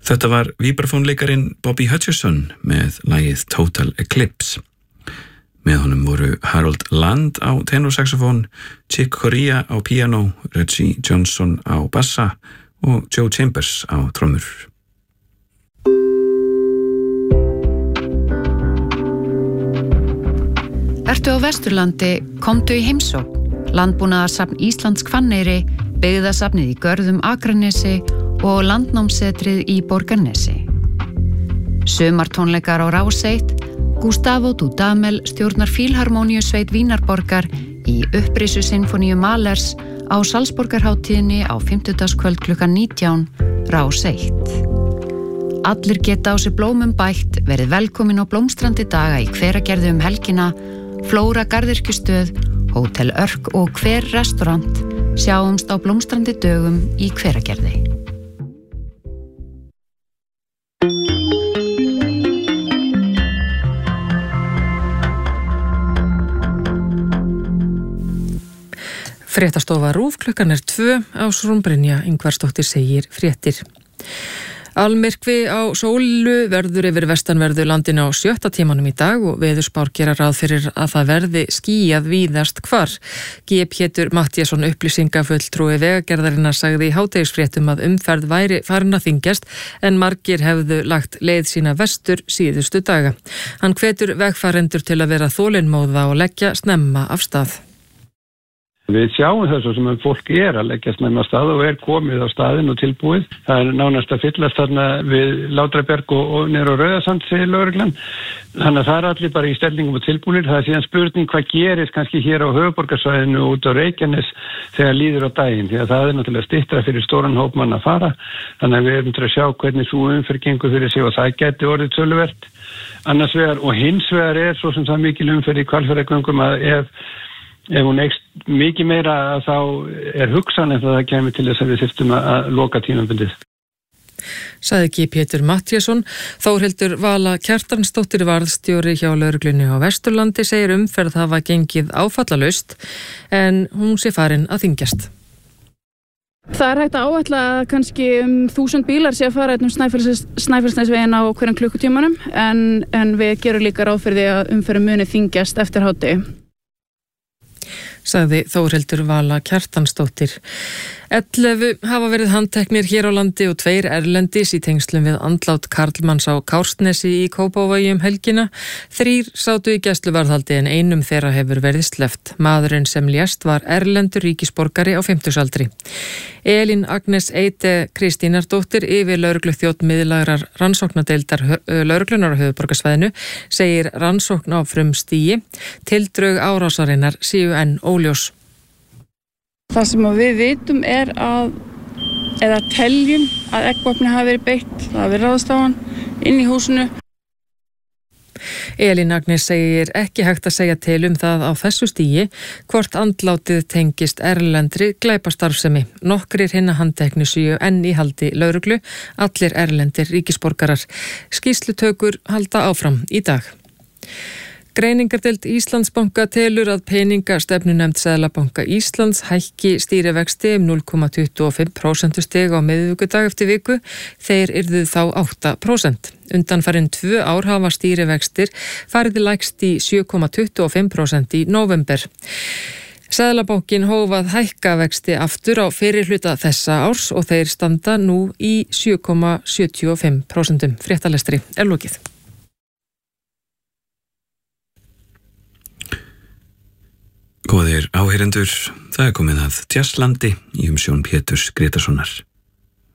Þetta var víbrafónleikarin Bobby Hutcherson með lagið Total Eclipse. Með honum voru Harold Land á tenorsaxofón, Chick Corea á piano, Reggie Johnson á bassa og Joe Chambers á trommur. Ertu á Vesturlandi, komdu í heimsókn. Landbúnaðarsafn Íslands Hvanneyri, byggðasafnið í Görðum Akranesi og landnámssetrið í Borgarnesi. Sumartónleikar á Rás 1, Gustavo Dudamel stjórnar Fílharmóníusveit Vínarborgar í upprisu sinfoníu Mahlers á Salzborgarhátíðinni á 50-dagskvöld klukkan 19, Rás 1. Allir geta á sig blómum bætt, verið velkomin á blómstrandi daga í Hveragerði helgina, Flóra garðyrkjustöð, Hótel Örk og Hver restaurant. Sjáumst á blómstrandi dögum í Hveragerði. Fréttastofa RÚV, klukkan 2, Ásrún Brynja Ingvarsdóttir segir fréttir. Almyrkvi á sólu verður yfir vestanverðu landinu á 7. tímanum í dag og veðurspár gera ráð fyrir að það verði skýjað víðast hvar. G. Pétur Matthíasson upplýsingafulltrúi Vegagerðarinnar sagði í hádegisfréttum að umferð væri farin að þyngjast en margir hefðu lagt leið sína vestur síðustu daga. Hann hvetur vegfarendur til að vera þolinmóða og leggja snemma af stað. Við sjáum þessu sem fólk að leggja snemma af stað og komið á staðinn og tilbúið. Það nánast að fyllast þarna við Látrabjarg og niður á Rauðasand, segir lögreglan. Þannig að það allir bara í stellingum og tilbúinir. Það síðan spurning hvað gerist kannski hér á höfuðborgarsvæðinu út á Reykjanes þegar líður á daginn. Því að það náttúrulega styttra fyrir stóran hóp mann að fara. Þannig að við erum til að sjá hvernig sú umferð gengur fyrir sig og það gæti orðið töluvert. Annars vegar og hins vegar svo sem það mikil umferð í Hvalfjarðargöngum að ef hún eykst mikið meira þá hugsan en það kemur til þess að við þyrftum að loka tímabundið. Sagði G. Pétur Matthíasson. Þórhildur Vala Kjartansdóttir varðstjóri hjá lögreglunni á Vesturlandi segir umferð hafa gengið áfallalaust en hún sé farin að þyngjast. Það hægt að áætla að kannski 1000 bílar sé að fara Snæfellsnesveginn á hverjum klukkutímanum en við gerum líka ráð fyrir því að umferðin muni þyngjast eftir hádegi. Sagði Þórhildur Vala Kjartansdóttir. 11 hafa verið handteknir hér á landi og 2 erlendis í tengslum við andlát karlmanns á Kársnesi í Kópavogi helgina. 3 sátu í gæsluvarðhaldi en einum þeirra hefur verið sleppt. Maðurinn sem lést var erlendur ríkisborgari á 50-aldri. Elín Agnes Eide Kristínardóttir yfir lögregluþjónn miðlægrar rannsóknadeildar lögreglunar á höfuðborgarsvæðinu segir rannsókn á frumstigi. Tildrög árásarinnar séu enn óljós. Það sem við vitum eða teljum að eggvopni hafi verið beitt, það hafi verið ráðist á hann inn í húsinu. Elín Agnes segir ekki hægt að segja til það á þessu stigi hvort andlátið tengist erlendri glæpastarfsemi. Nokkrir hinna handteknu séu enn í haldi lögreglu, allir erlendir ríkisborgarar. Skýrslutökur halda áfram í dag. Greiningardeild Íslandsbanka telur að peningastefnunefnd Seðlabanka Íslands hækki stýrivexti 0,25% stig á miðvikudag eftir viku, þeir yrðu þá 8%. Undanfarin 2 ár hafa stýrivextir farið lægst í 7,25% í nóvember. Seðlabankinn hóf að hækka vexti aftur á fyrri hluta þessa árs og þeir standa nú í 7,75%. Fréttalestri lokið. Góðir áheyrendur, það komið að Jazzlandi í umsjón Péturs Grétarssonar.